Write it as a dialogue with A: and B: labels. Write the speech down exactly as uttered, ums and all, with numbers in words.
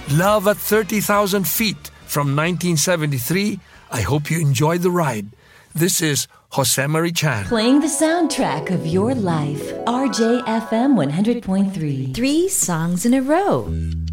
A: Love at thirty thousand Feet from nineteen seventy-three. I hope you enjoy the ride. This is Jose Marie Chan.
B: Playing the soundtrack of your life. R J F M one hundred point three.
C: Three songs in a row.